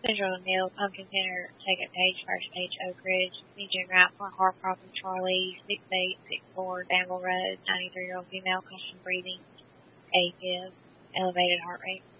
Central Mill, Pumpkin Center, Second Page, First Page, Oak Ridge, Eugene Wright, Heart Problem, Charlie, 6864, Danville Road, 93-year-old female, caution breathing, AFib, elevated heart rate.